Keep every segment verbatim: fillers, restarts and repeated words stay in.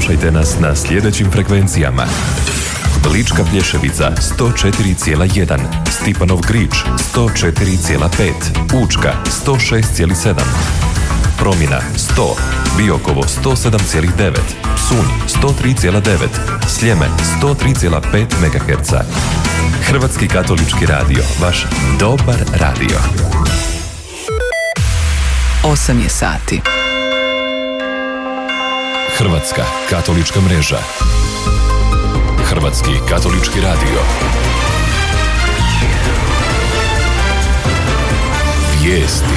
Slušajte nas na sljedećim frekvencijama: Lička Plješevica sto četiri zarez jedan, Stipanov Grič sto četiri zarez pet, Učka sto šest zarez sedam, Promina sto, Biokovo sto sedam zarez devet, Psunj sto tri zarez devet, Sljeme sto tri zarez pet megaherca. Hrvatski katolički radio, vaš dobar radio. osam je sati. Hrvatska katolička mreža. Hrvatski katolički radio. Vijesti.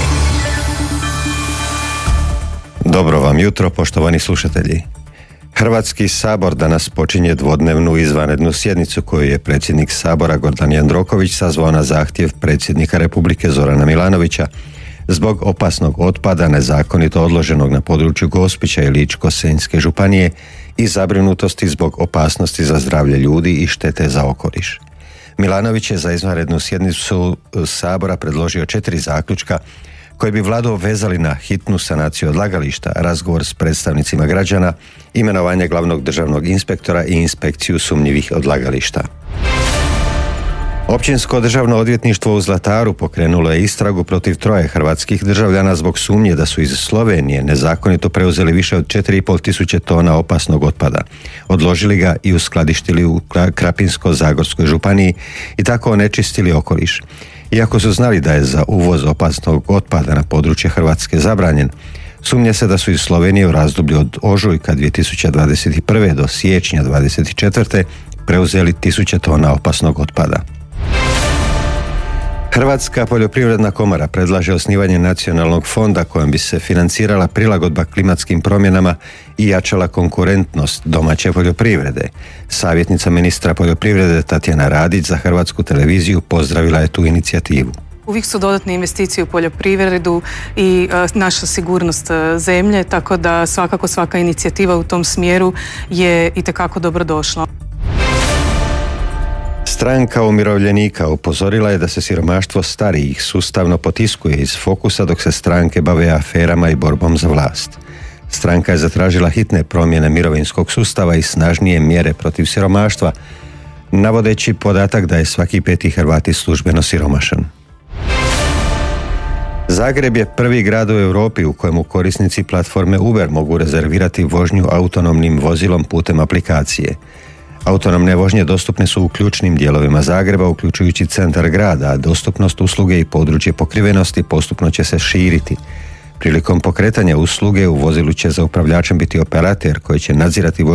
Dobro vam jutro, poštovani slušatelji. Hrvatski sabor danas počinje dvodnevnu izvanrednu sjednicu koju je predsjednik Sabora Gordan Jandroković sazvao na zahtjev predsjednika Republike Zorana Milanovića zbog opasnog otpada nezakonito odloženog na području Gospića i Ličko-senjske županije i zabrinutosti zbog opasnosti za zdravlje ljudi i štete za okoliš. Milanović je za izvanrednu sjednicu Sabora predložio četiri zaključka koji bi Vladu obvezali na hitnu sanaciju odlagališta, razgovor s predstavnicima građana, imenovanje glavnog državnog inspektora i inspekciju sumnjivih odlagališta. Općinsko državno odvjetništvo u Zlataru pokrenulo je istragu protiv troje hrvatskih državljana zbog sumnje da su iz Slovenije nezakonito preuzeli više od četiri i pol tisuće tona opasnog otpada, odložili ga i uskladištili u Krapinsko-zagorskoj županiji i tako onečistili okoliš. Iako su znali da je za uvoz opasnog otpada na područje Hrvatske zabranjen, sumnje se da su iz Slovenije u razdoblju od ožujka dvije tisuće dvadeset prve do siječnja dvadeset četvrte preuzeli tisuće tona opasnog otpada. Hrvatska poljoprivredna komora predlaže osnivanje nacionalnog fonda kojim bi se financirala prilagodba klimatskim promjenama i jačala konkurentnost domaće poljoprivrede. Savjetnica ministra poljoprivrede Tatjana Radić za Hrvatsku televiziju pozdravila je tu inicijativu. Uvijek su dodatne investicije u poljoprivredu i e, naša sigurnost e, zemlje, tako da svakako svaka inicijativa u tom smjeru je itekako dobrodošla. Stranka umirovljenika upozorila je da se siromaštvo starijih sustavno potiskuje iz fokusa dok se stranke bave aferama i borbom za vlast. Stranka je zatražila hitne promjene mirovinskog sustava i snažnije mjere protiv siromaštva, navodeći podatak da je svaki peti Hrvat službeno siromašan. Zagreb je prvi grad u Europi u kojemu korisnici platforme Uber mogu rezervirati vožnju autonomnim vozilom putem aplikacije. Autonomne vožnje dostupne su u ključnim dijelovima Zagreba, uključujući centar grada, a dostupnost usluge i područje pokrivenosti postupno će se širiti. Prilikom pokretanja usluge u vozilu će za upravljačem biti operater koji će nadzirati vožnju